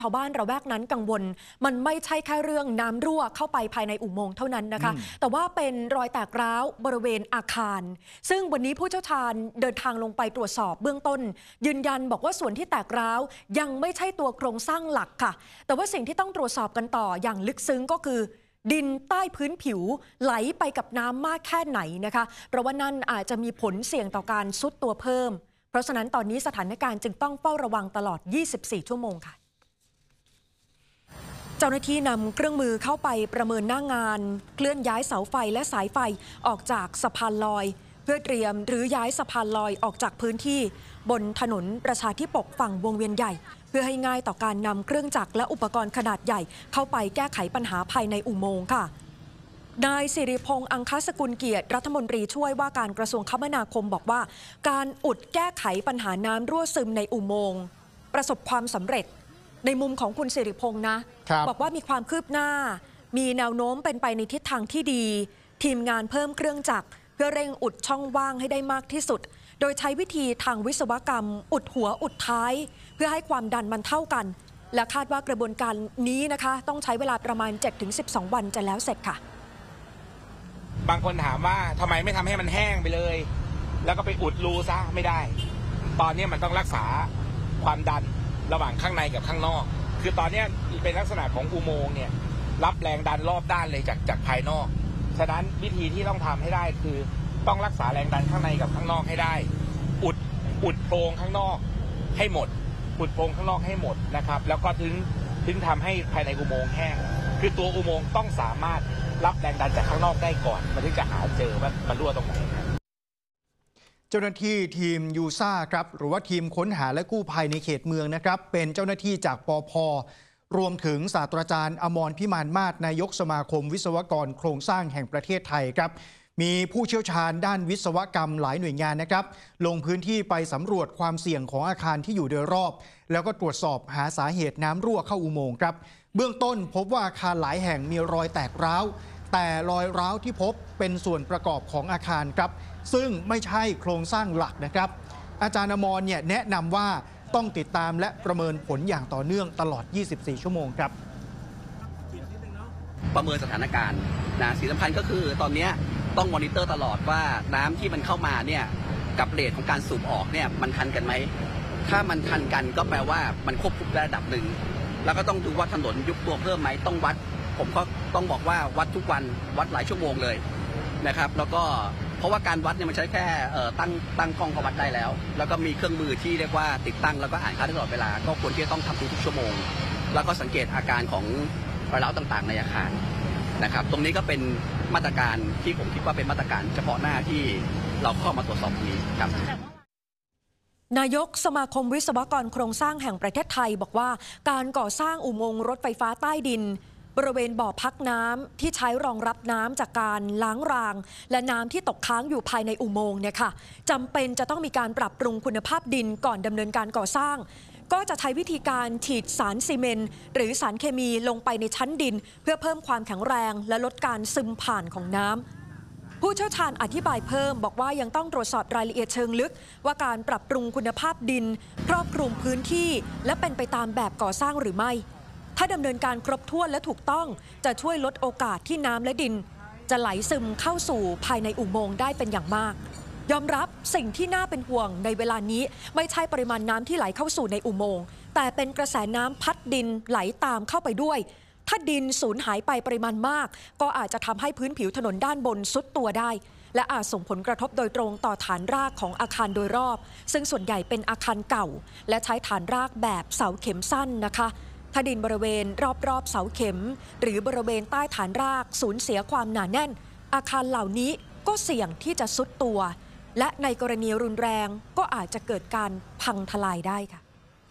ชาวบ้านระแวกนั้นกังวลมันไม่ใช่แค่เรื่องน้ำรั่วเข้าไปภายในอุโมงค์เท่านั้นนะคะแต่ว่าเป็นรอยแตกร้าวบริเวณอาคารซึ่งวันนี้ผู้เชี่ยวชาญเดินทางลงไปตรวจสอบเบื้องต้นยืนยันบอกว่าส่วนที่แตกร้าวยังไม่ใช่ตัวโครงสร้างหลักค่ะแต่ว่าสิ่งที่ต้องตรวจสอบกันต่ออย่างลึกซึ้งก็คือดินใต้พื้นผิวไหลไปกับน้ำมากแค่ไหนนะคะเพราะว่านั่นอาจจะมีผลเสี่ยงต่อการทรุดตัวเพิ่มเพราะฉะนั้นตอนนี้สถานการณ์จึงต้องเฝ้าระวังตลอด24ชั่วโมงค่ะเจ้าหน้าที่นำเครื่องมือเข้าไปประเมินหน้างานเคลื่อนย้ายเสาไฟและสายไฟออกจากสะพานลอยเพื่อเตรียมหรือย้ายสะพานลอยออกจากพื้นที่บนถนนประชาธิปกฝั่งวงเวียนใหญ่เพื่อให้ง่ายต่อการนำเครื่องจักรและอุปกรณ์ขนาดใหญ่เข้าไปแก้ไขปัญหาภายในอุโมงค์ค่ะนายสิริพงษ์อังคสกุลเกียรติรัฐมนตรีช่วยว่าการกระทรวงคมนาคมบอกว่าการอุดแก้ไขปัญหาน้ำรั่วซึมในอุโมงค์ประสบความสำเร็จในมุมของคุณสิริพงษ์นะบอกว่ามีความคืบหน้ามีแนวโน้มเป็นไปในทิศทางที่ดีทีมงานเพิ่มเครื่องจักรเพื่อเร่งอุดช่องว่างให้ได้มากที่สุดโดยใช้วิธีทางวิศวกรรมอุดหัวอุดท้ายเพื่อให้ความดันมันเท่ากันและคาดว่ากระบวนการนี้นะคะต้องใช้เวลาประมาณ 7-12 วันจะแล้วเสร็จค่ะบางคนถามว่าทำไมไม่ทำให้มันแห้งไปเลยแล้วก็ไปอุดรูซะไม่ได้ตอนนี้มันต้องรักษาความดันระหว่างข้างในกับข้างนอกคือตอนนี้เป็นลักษณะของอุโมงค์เนี่ยรับแรงดันรอบด้านเลยจากภายนอกฉะนั้นวิธีที่ต้องทำให้ได้คือต้องรักษาแรงดันข้างในกับข้างนอกให้ได้อุดโพรงข้างนอกให้หมดอุดโพรงข้างนอกให้หมดนะครับแล้วก็ถึงทำให้ภายในอุโมงค์แห้งคือตัวอุโมงค์ต้องสามารถรับแรงดันจากข้างนอกได้ก่อนมันถึงจะหาเจอว่ามันรั่วตรงไหนเจ้าหน้าที่ทีมยูซ่าครับหรือว่าทีมค้นหาและกู้ภัยในเขตเมืองนะครับเป็นเจ้าหน้าที่จากปภ.รวมถึงศาสตราจารย์อมรพิมานมาศนายกสมาคมวิศวกรโครงสร้างแห่งประเทศไทยครับมีผู้เชี่ยวชาญด้านวิศวกรรมหลายหน่วยงานนะครับลงพื้นที่ไปสำรวจความเสี่ยงของอาคารที่อยู่โดยรอบแล้วก็ตรวจสอบหาสาเหตุน้ำรั่วเข้าอุโมงค์ครับเบื้องต้นพบว่าอาคารหลายแห่งมีรอยแตกร้าวแต่รอยร้าวที่พบเป็นส่วนประกอบของอาคารครับซึ่งไม่ใช่โครงสร้างหลักนะครับอาจารย์อมรเนี่ยแนะนำว่าต้องติดตามและประเมินผลอย่างต่อเนื่องตลอด24ชั่วโมงครับประเมินสถานการณ์นะสิ่งสำคัญก็คือตอนนี้ต้องมอนิเตอร์ตลอดว่าน้ำที่มันเข้ามาเนี่ยกับเรทของการสูบออกเนี่ยมันทันกันไหมถ้ามันทันกันก็แปลว่ามันควบคุมได้ระดับหนึ่งแล้วก็ต้องดูว่าถนนยุบตัวเพิ่มไหมต้องวัดผมก็ต้องบอกว่าวัดทุกวันวัดหลายชั่วโมงเลยนะครับแล้วก็เพราะว่าการวัดเนี่ยมันใช้แค่ตั้งกล้องก็วัดได้แล้วก็มีเครื่องมือที่เรียกว่าติดตั้งแล้วก็อ่านค่าตลอดเวลาก็ควรที่จะต้องทำทุกชั่วโมงแล้วก็สังเกตอาการของรอยร้าวต่างๆในอาคารนะครับตรงนี้ก็เป็นมาตรการที่ผมคิดว่าเป็นมาตรการเฉพาะหน้าที่เราเข้ามาตรวจสอบตรงนี้ครับนายกสมาคมวิศวกรโครงสร้างแห่งประเทศไทยบอกว่าการก่อสร้างอุโมงค์รถไฟฟ้าใต้ดินบริเวณบ่อพักน้ำที่ใช้รองรับน้ำจากการล้างรางและน้ำที่ตกค้างอยู่ภายในอุโมงค์เนี่ยค่ะจำเป็นจะต้องมีการปรับปรุงคุณภาพดินก่อนดำเนินการก่อสร้างก็จะใช้วิธีการฉีดสารซีเมนต์หรือสารเคมีลงไปในชั้นดินเพื่อเพิ่มความแข็งแรงและลดการซึมผ่านของน้ำผู้เชี่ยวชาญอธิบายเพิ่มบอกว่ายังต้องตรวจสอบรายละเอียดเชิงลึกว่าการปรับปรุงคุณภาพดินครอบคลุมพื้นที่และเป็นไปตามแบบก่อสร้างหรือไม่ถ้าดำเนินการครบถ้วนและถูกต้องจะช่วยลดโอกาสที่น้ำและดินจะไหลซึมเข้าสู่ภายในอุโมงค์ได้เป็นอย่างมากยอมรับสิ่งที่น่าเป็นห่วงในเวลานี้ไม่ใช่ปริมาณน้ำที่ไหลเข้าสู่ในอุโมงค์แต่เป็นกระแสน้ำพัดดินไหลตามเข้าไปด้วยถ้าดินสูญหายไปปริมาณมากก็อาจจะทำให้พื้นผิวถนนด้านบนทรุดตัวได้และอาจส่งผลกระทบโดยตรงต่อฐานรากของอาคารโดยรอบซึ่งส่วนใหญ่เป็นอาคารเก่าและใช้ฐานรากแบบเสาเข็มสั้นนะคะถ้าดินบริเวณรอบๆเสาเข็มหรือบริเวณใต้ฐานรากสูญเสียความหนาแน่นอาคารเหล่านี้ก็เสี่ยงที่จะทรุดตัวและในกรณีรุนแรงก็อาจจะเกิดการพังทลายได้ค่ะ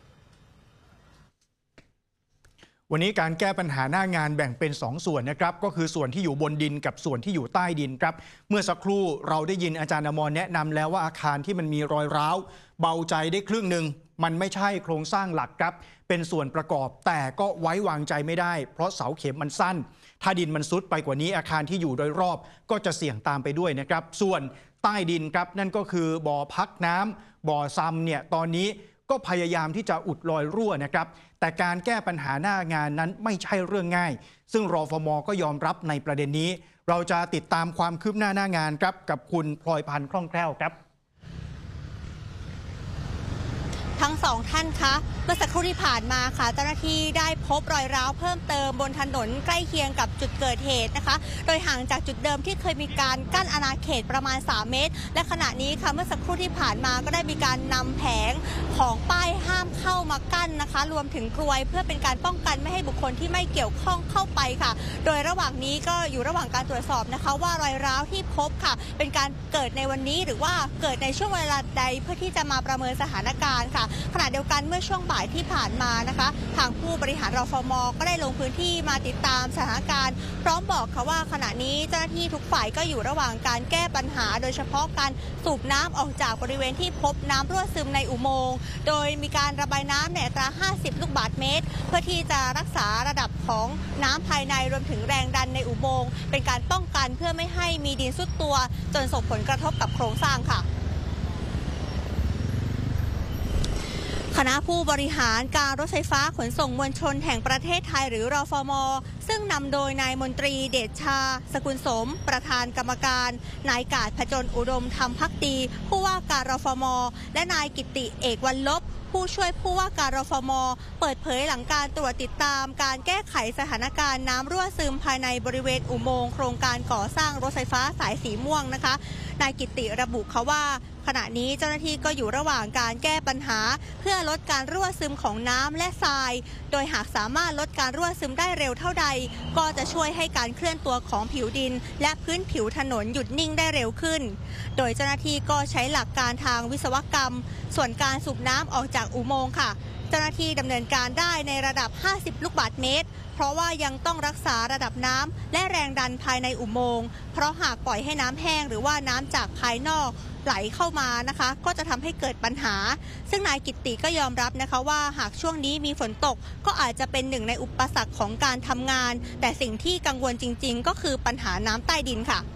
วันนี้การแก้ปัญหาหน้างานแบ่งเป็น2ส่วนนะครับก็คือส่วนที่อยู่บนดินกับส่วนที่อยู่ใต้ดินครับเมื่อสักครู่เราได้ยินอาจารย์อมรแนะนำแล้วว่าอาคารที่มันมีรอยร้าวเบาใจได้ครึ่งหนึ่งมันไม่ใช่โครงสร้างหลักครับเป็นส่วนประกอบแต่ก็ไว้วางใจไม่ได้เพราะเสาเข็มมันสั้นถ้าดินมันซุดไปกว่านี้อาคารที่อยู่โดยรอบก็จะเสี่ยงตามไปด้วยนะครับส่วนใต้ดินครับนั่นก็คือบ่อพักน้ำบ่อซัมเนี่ยตอนนี้ก็พยายามที่จะอุดรอยรั่วนะครับแต่การแก้ปัญหาหน้างานนั้นไม่ใช่เรื่องง่ายซึ่งรฟม.ก็ยอมรับในประเด็นนี้เราจะติดตามความคืบหน้างานครับกับคุณพลอยพันธ์คล่องแคล่วครับทั้งสองท่านคะเมื่อสักครู่ที่ผ่านมาค่ะเจ้าหน้าที่ได้พบรอยร้าวเพิ่มเติมบนถนนใกล้เคียงกับจุดเกิดเหตุนะคะโดยห่างจากจุดเดิมที่เคยมีการกั้นอาณาเขตประมาณ3 เมตรและขณะนี้ค่ะเมื่อสักครู่ที่ผ่านมาก็ได้มีการนำแผงของป้ายห้ามเข้ามากั้นนะคะรวมถึงกลวยเพื่อเป็นการป้องกันไม่ให้บุคคลที่ไม่เกี่ยวข้องเข้าไปค่ะโดยระหว่างนี้ก็อยู่ระหว่างการตรวจสอบนะคะว่ารอยร้าวที่พบค่ะเป็นการเกิดในวันนี้หรือว่าเกิดในช่วงเวลาใดเพื่อที่จะมาประเมินสถานการณ์ค่ะขณะเดียวกันเมื่อช่วงบ่ายที่ผ่านมานะคะทางผู้บริหารรฟม.ก็ได้ลงพื้นที่มาติดตามสถานการณ์พร้อมบอกค่ะว่าขณะนี้เจ้าหน้าที่ทุกฝ่ายก็อยู่ระหว่างการแก้ปัญหาโดยเฉพาะการสูบน้ำออกจากบริเวณที่พบน้ำรั่วซึมในอุโมงค์โดยมีการระบายน้ำในอัตรา50 ลูกบาศก์เมตรเพื่อที่จะรักษาระดับของน้ำภายในรวมถึงแรงดันในอุโมงค์เป็นการป้องกันเพื่อไม่ให้มีดินทรุดตัวจนส่งผลกระทบกับโครงสร้างค่ะคณะผู้บริหารการรถไฟฟ้าขนส่งมวลชนแห่งประเทศไทยหรือรฟม.ซึ่งนำโดยนายมนตรีเดชชาสกุลสมประธานกรรมการนายกาจผจญอุดมธรรมภักดีผู้ว่าการรฟม.และนายกิติเอกวรรลบผู้ช่วยผู้ว่าการรฟม.เปิดเผยหลังการตรวจติดตามการแก้ไขสถานการณ์น้ำรั่วซึมภายในบริเวณอุโมงค์โครงการก่อสร้างรถไฟฟ้าสายสีม่วงนะคะนายกิติระบุเขาว่าขณะนี้เจ้าหน้าที่ก็อยู่ระหว่างการแก้ปัญหาเพื่อลดการรั่วซึมของน้ำและทรายโดยหากสามารถลดการรั่วซึมได้เร็วเท่าใดก็จะช่วยให้การเคลื่อนตัวของผิวดินและพื้นผิวถนนหยุดนิ่งได้เร็วขึ้นโดยเจ้าหน้าที่ก็ใช้หลักการทางวิศวกรรมส่วนการสูบน้ำออกจากอุโมงค์ค่ะเจ้าหน้าที่ดำเนินการได้ในระดับ50 ลูกบาศก์เมตรเพราะว่ายังต้องรักษาระดับน้ำและแรงดันภายในอุโมงค์เพราะหากปล่อยให้น้ำแห้งหรือว่าน้ำจากภายนอกไหลเข้ามานะคะก็จะทำให้เกิดปัญหาซึ่งนายกิตติก็ยอมรับนะคะว่าหากช่วงนี้มีฝนตกก็อาจจะเป็นหนึ่งในอุปสรรคของการทำงานแต่สิ่งที่กังวลจริงๆก็คือปัญหาน้ำใต้ดินค่ะ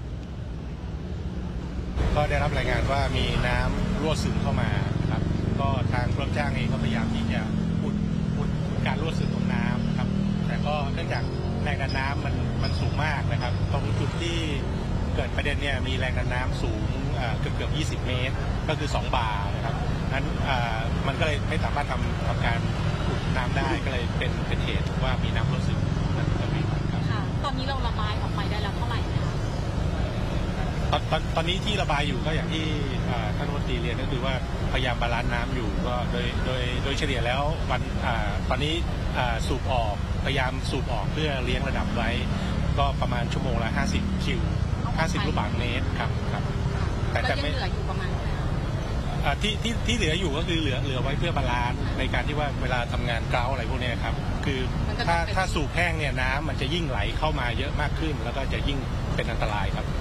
ก็ได้รับรายงานว่ามีน้ำรั่วซึมเข้ามาครับก็ทางผู้รับจ้างเองก็พยายามที่จะอุดการรั่วซึมของน้ำนะครับแต่ก็เนื่องจากแรงดันน้ำมันสูงมากนะครับตรงจุดที่เกิดประเด็นเนี่ยมีแรงดันน้ำสูงเกือบ20 เมตรก็คือ2 บาร์นะครับนั้นมันก็เลยไม่สามารถทำการอุดน้ำได้ก็เลยเป็นเหตุว่ามีน้ำรั่วซึมนั่นเองครับตอนนี้เราระบายออกไปได้แล้วเท่าไหร่ตอนนี้ที่ระบายอยู่ก็อย่างที่ท่านรัฐมนตรีเรียนก็คือว่าพยายามบาลานซ์น้ำอยู่ก็โดยเฉลี่ยแล้ววันตอนนี้สูบออกพยายามสูบออกเพื่อเลี้ยงระดับไว้ก็ประมาณชั่วโมงละ50 คิว50 ลูกบาศก์เมตรครับแต่จะไม่เหลืออยู่ประมาณที่เหลืออยู่ก็คือเหลือไว้เพื่อบาลานซ์ในการที่ว่าเวลาทำงานเกลาอะไรพวกนี้ครับคือถ้าสูบแห้งเนี่ยน้ำมันจะยิ่งไหลเข้ามาเยอะมากขึ้นแล้วก็จะยิ่งเป็นอันตรายครับ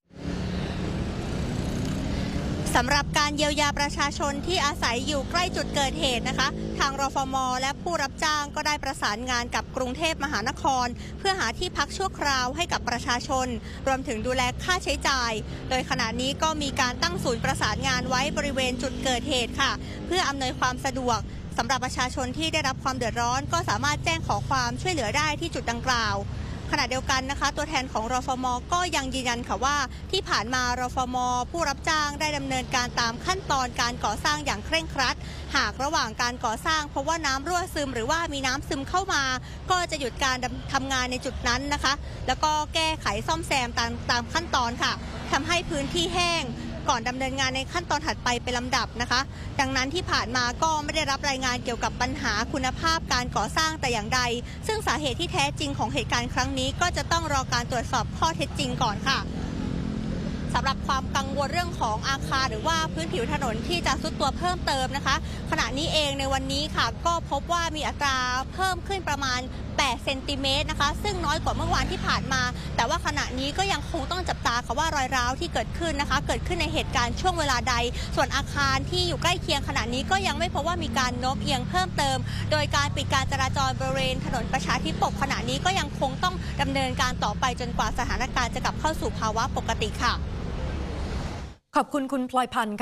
สำหรับการเยียวยาประชาชนที่อาศัยอยู่ใกล้จุดเกิดเหตุนะคะทางรฟม.และผู้รับจ้างก็ได้ประสานงานกับกรุงเทพมหานครเพื่อหาที่พักชั่วคราวให้กับประชาชนรวมถึงดูแลค่าใช้จ่ายโดยขณะนี้ก็มีการตั้งศูนย์ประสานงานไว้บริเวณจุดเกิดเหตุค่ะเพื่ออำนวยความสะดวกสำหรับประชาชนที่ได้รับความเดือดร้อนก็สามารถแจ้งขอความช่วยเหลือได้ที่จุดดังกล่าวขณะเดียวกันนะคะตัวแทนของรฟม.ก็ยังยืนยันค่ะว่าที่ผ่านมารฟม.ผู้รับจ้างได้ดำเนินการตามขั้นตอนการก่อสร้างอย่างเคร่งครัดหากระหว่างการก่อสร้างเพราะว่าน้ำรั่วซึมหรือว่ามีน้ำซึมเข้ามาก็จะหยุดการทำงานในจุดนั้นนะคะแล้วก็แก้ไขซ่อมแซมตามขั้นตอนค่ะทำให้พื้นที่แห้งก่อนดำเนินงานในขั้นตอนถัดไปเป็นลำดับนะคะดังนั้นที่ผ่านมาก็ไม่ได้รับรายงานเกี่ยวกับปัญหาคุณภาพการก่อสร้างแต่อย่างใดซึ่งสาเหตุที่แท้จริงของเหตุการณ์ครั้งนี้ก็จะต้องรอการตรวจสอบข้อเท็จจริงก่อนค่ะสำหรับความกังวลเรื่องของอาคารหรือว่าพื้นผิวถนนที่จะทรุดตัวเพิ่มเติมนะคะขณะนี้เองในวันนี้ค่ะก็พบว่ามีอัตราเพิ่มขึ้นประมาณ8 เซนติเมตรนะคะซึ่งน้อยกว่าเมื่อวานที่ผ่านมาแต่ว่าขณะนี้ก็ยังคงต้องจับตาค่ะว่ารอยร้าวที่เกิดขึ้นนะคะเกิดขึ้นในเหตุการณ์ช่วงเวลาใดส่วนอาคารที่อยู่ใกล้เคียงขณะนี้ก็ยังไม่พบว่ามีการโน้มเอียงเพิ่มเติมโดยการปิดการจราจรบริเวณถนนประชาธิปกขณะนี้ก็ยังคงต้องดำเนินการต่อไปจนกว่าสถานการณ์จะกลับเข้าสู่ภาวะปกติค่ะขอบคุณคุณพลอยพันธ์ค่ะ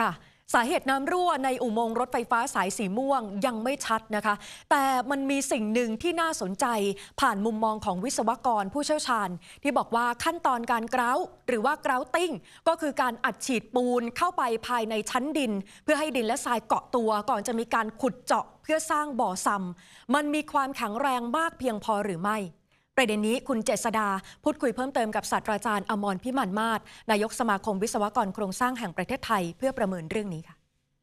สาเหตุน้ำรั่วในอุโมงค์รถไฟฟ้าสายสีม่วงยังไม่ชัดนะคะแต่มันมีสิ่งหนึ่งที่น่าสนใจผ่านมุมมองของวิศวกรผู้เชี่ยวชาญที่บอกว่าขั้นตอนการเกร้าหรือว่าเกร้าติ้งก็คือการอัดฉีดปูนเข้าไปภายในชั้นดินเพื่อให้ดินและทรายเกาะตัวก่อนจะมีการขุดเจาะเพื่อสร้างบ่อซ้ำมันมีความแข็งแรงมากเพียงพอหรือไม่ประเด็นนี้คุณเจษฎาพูดคุยเพิ่มเติมกับศาสตราจารย์อมรพิมานมาศนายกสมาคมวิศวกรโครงสร้างแห่งประเทศไทยเพื่อประเมินเรื่องนี้ค่ะ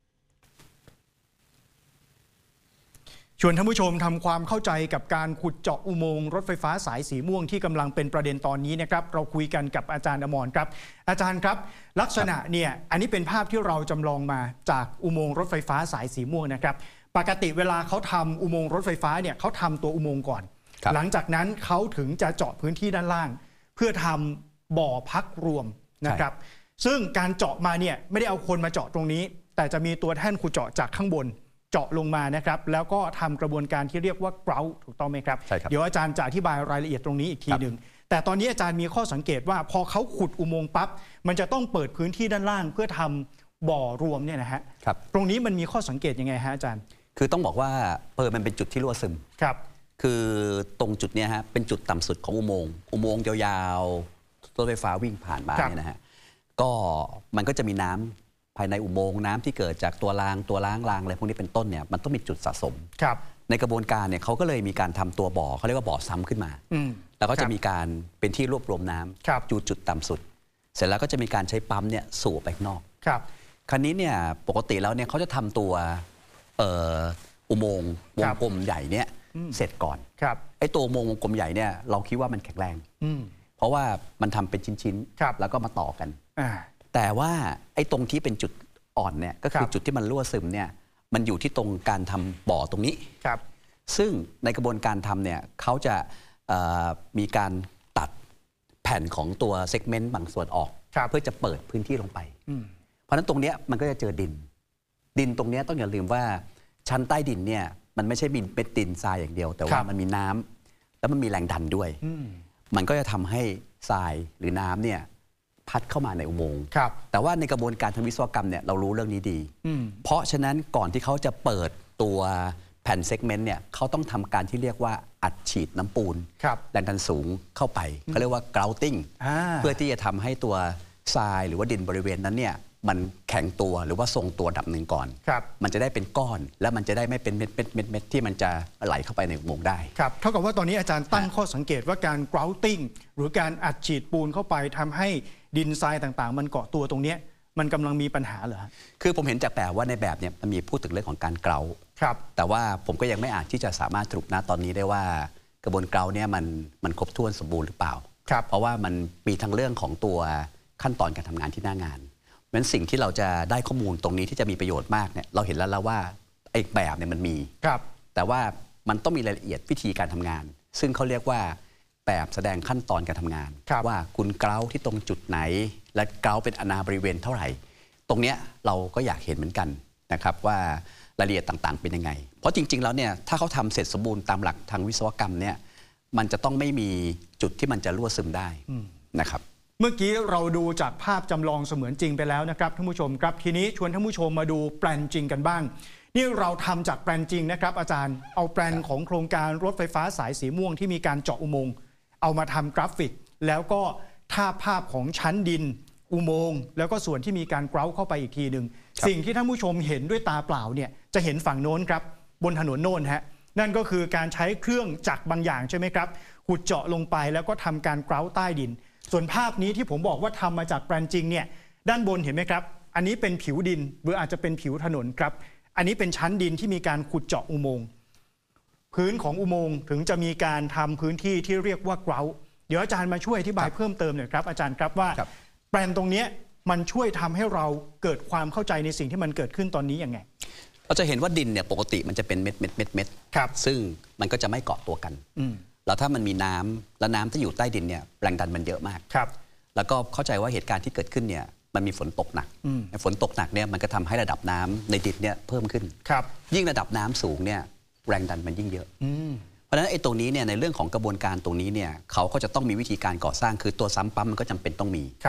ชวนท่านผู้ชมทำความเข้าใจกับการขุดเจาะอุโมงค์รถไฟฟ้าสายสีม่วงที่กำลังเป็นประเด็นตอนนี้นะครับเราคุยกันกับอาจารย์อมรครับอาจารย์ครับลักษณะเนี่ยอันนี้เป็นภาพที่เราจำลองมาจากอุโมงค์รถไฟฟ้าสายสีม่วงนะครับปกติเวลาเขาทำอุโมงค์รถไฟฟ้าเนี่ยเขาทำตัวอุโมงค์ก่อนหลังจากนั้นเขาถึงจะเจาะพื้นที่ด้านล่างเพื่อทำบ่อพักรวมนะครับซึ่งการเจาะมาเนี่ยไม่ได้เอาคนมาเจาะตรงนี้แต่จะมีตัวแท่นขุดเจาะจากข้างบนเจาะลงมานะครับแล้วก็ทำกระบวนการที่เรียกว่าเกร้าถูกต้องไหมครับเดี๋ยวอาจารย์จะอธิบายรายละเอียดตรงนี้อีกทีหนึ่งแต่ตอนนี้อาจารย์มีข้อสังเกตว่าพอเขาขุดอุโมงค์ปั๊บมันจะต้องเปิดพื้นที่ด้านล่างเพื่อทำบ่อรวมเนี่ยนะฮะตรงนี้มันมีข้อสังเกตยังไงฮะอาจารย์คือต้องบอกว่ามันเป็นจุดที่รั่วซึมครับคือตรงจุดนี้ฮะเป็นจุดต่ำสุดของอุโมงค์ยาวๆรถไฟฟ้าวิ่งผ่านมาเนี่ยนะฮะก็มันก็จะมีน้ำภายในอุโมงค์น้ำที่เกิดจากตัวล้างรางอะไรพวกนี้เป็นต้นเนี่ยมันต้องมีจุดสะสมในกระบวนการเนี่ยเขาก็เลยมีการทำตัวบ่อเขาเรียกว่าบ่อซ้ำขึ้นมาแล้วก็จะมีการเป็นที่รวบรวมน้ำจุดต่ำสุดเสร็จแล้วก็จะมีการใช้ปั๊มเนี่ยสูบไปข้างนอกคราวนี้เนี่ยปกติแล้วเนี่ยเขาจะทำตัวอุโมงค์วงกลมใหญ่เนี่ยเสร็จก่อนไอ้ตัวอุโมงค์วงกลมใหญ่เนี่ยเราคิดว่ามันแข็งแรงเพราะว่ามันทำเป็นชิ้นๆแล้วก็มาต่อกันแต่ว่าไอ้ตรงที่เป็นจุดอ่อนเนี่ยก็คือจุดที่มันรั่วซึมเนี่ยมันอยู่ที่ตรงการทำบ่อตรงนี้ซึ่งในกระบวนการทำเนี่ยเขาจะมีการตัดแผ่นของตัวเซกเมนต์บางส่วนออกเพื่อจะเปิดพื้นที่ลงไปเพราะฉะนั้นตรงนี้มันก็จะเจอดินตรงนี้ต้องอย่าลืมว่าชั้นใต้ดินเนี่ยมันไม่ใช่เป็นดินทรายอย่างเดียวแต่ว่ามันมีน้ำแล้วมันมีแรงดันด้วยมันก็จะทำให้ทรายหรือน้ำเนี่ยพัดเข้ามาในอุโมงค์แต่ว่าในกระบวนการทางวิศวกรรมเนี่ยเรารู้เรื่องนี้ดีเพราะฉะนั้นก่อนที่เขาจะเปิดตัวแผ่นเซกเมนต์เนี่ยเขาต้องทำการที่เรียกว่าอัดฉีดน้ำปูนแรงดันสูงเข้าไปเขาเรียกว่า grouting เพื่อที่จะทำให้ตัวทรายหรือว่าดินบริเวณนั้นเนี่ยมันแข็งตัวหรือว่าทรงตัวดับหนึ่งก่อนมันจะได้เป็นก้อนแล้วมันจะได้ไม่เป็นเม็ดที่มันจะไหลเข้าไปในอุโมงค์ได้ครับเท่ากับว่าตอนนี้อาจารย์ตั้งข้อสังเกตว่าการ grouting หรือการอัดฉีดปูนเข้าไปทำให้ดินทรายต่างๆมันเกาะตัวตรงนี้มันกำลังมีปัญหาเหรอคือผมเห็นจากแบบว่าในแบบเนี่ยมันมีพูดถึงเรื่องของการเกลาแต่ว่าผมก็ยังไม่อาจที่จะสามารถสรุปตอนนี้ได้ว่ากระบวนเกลาเนี่ยมันครบถ้วนสมบูรณ์หรือเปล่าเพราะว่ามันมีทั้งเรื่องของตัวขั้นตอนการทำงานที่หน้างานเพราะฉะนั้นสิ่งที่เราจะได้ข้อมูลตรงนี้ที่จะมีประโยชน์มากเนี่ยเราเห็นแล้วว่าไอ้แบบเนี่ยมันมีแต่ว่ามันต้องมีรายละเอียดวิธีการทำงานซึ่งเขาเรียกว่าแบบแสดงขั้นตอนการทำงานว่าคุณเกลาที่ตรงจุดไหนและเกลาเป็นอาณาบริเวณเท่าไหร่ตรงเนี้ยเราก็อยากเห็นเหมือนกันนะครับว่ารายละเอียดต่างๆเป็นยังไงเพราะจริงๆแล้วเนี่ยถ้าเขาทำเสร็จสมบูรณ์ตามหลักทางวิศวกรรมเนี่ยมันจะต้องไม่มีจุดที่มันจะรั่วซึมได้นะครับเมื่อกี้เราดูจากภาพจำลองเสมือนจริงไปแล้วนะครับท่านผู้ชมครับทีนี้ชวนท่านผู้ชมมาดูแปลนจริงกันบ้างนี่เราทำจากแปลนจริงนะครับอาจารย์เอาแปลนของโครงการรถไฟฟ้าสายสีม่วงที่มีการเจาะอุโมงค์เอามาทำกราฟิกแล้วก็ภาพของชั้นดินอุโมงค์แล้วก็ส่วนที่มีการเกร้าเข้าไปอีกทีหนึ่งสิ่งที่ท่านผู้ชมเห็นด้วยตาเปล่าเนี่ยจะเห็นฝั่งโน้นครับบนถนนโน้นฮะนั่นก็คือการใช้เครื่องจักรบางอย่างใช่ไหมครับขุดเจาะลงไปแล้วก็ทำการเกร้าใต้ดินส่วนภาพนี้ที่ผมบอกว่าทำมาจากแปลนจริงเนี่ยด้านบนเห็นไหมครับอันนี้เป็นผิวดินหรืออาจจะเป็นผิวถนนครับอันนี้เป็นชั้นดินที่มีการขุดเจาะอุโมงค์พื้นของอุโมงค์ถึงจะมีการทำพื้นที่ที่เรียกว่าเกร้าเดี๋ยวอาจารย์มาช่วยอธิบายเพิ่มเติมหน่อยครับอาจารย์ครับว่าแปลนตรงนี้มันช่วยทำให้เราเกิดความเข้าใจในสิ่งที่มันเกิดขึ้นตอนนี้ยังไงเราจะเห็นว่าดินเนี่ยปกติมันจะเป็นเม็ดซึ่งมันก็จะไม่เกาะตัวกันแล้วถ้ามันมีน้ำและน้ำที่อยู่ใต้ดินเนี่ยแรงดันมันเยอะมากแล้วก็เข้าใจว่าเหตุการณ์ที่เกิดขึ้นเนี่ยมันมีฝนตกหนักฝนตกหนักเนี่ยมันก็ทำให้ระดับน้ำในดินเนี่ยเพิ่มขึ้นยิ่งระดับน้ำสูงเนี่ยแรงดันมันยิ่งเยอะเพราะฉะนั้นไอ้ตรงนี้เนี่ยในเรื่องของกระบวนการตรงนี้เนี่ยเขาก็จะต้องมีวิธีการก่อสร้างคือตัวซ้ำปั๊มมันก็จำเป็นต้องมี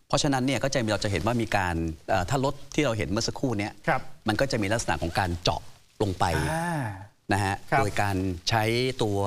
เพราะฉะนั้นเนี่ยก็จะเราจะเห็นว่ามีการถ้ารถที่เราเห็นเมื่อสักครู่เนี้ยครับมันก็จะมีลักษณะของการเจาะลงไปนะฮะครับโดยการใช้ตัว